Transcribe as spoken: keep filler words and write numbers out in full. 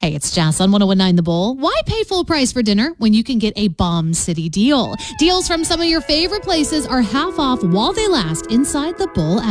Hey, it's Jess on one oh one point nine The Bull. Why pay full price for dinner when you can get a bomb city deal? Deals from some of your favorite places are half off while they last inside the Bull app.